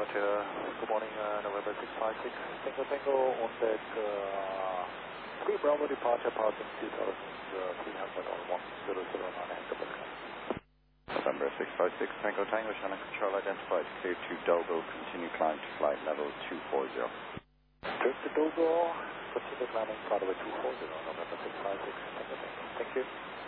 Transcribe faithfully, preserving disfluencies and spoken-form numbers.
Roger. Good morning, uh, November six five six, Tango Tango, on deck, uh, three Bravo departure, passing two thousand three hundred on one zero zero nine hectopascal. November six five six, Tango Tango, Shannon Control identified, clear to Dogo, continue climb to flight level two four zero. Turn to Dogo, continue climbing, flight level two four zero, November six five six, Tango Tango. Thank you.